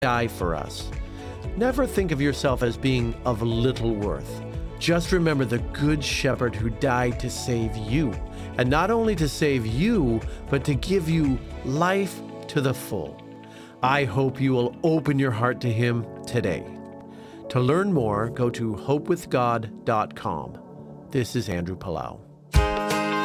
die for us. Never think of yourself as being of little worth. Just remember the Good Shepherd who died to save you, and not only to save you, but to give you life to the full. I hope you will open your heart to Him today. To learn more, go to hopewithgod.com. This is Andrew Palau.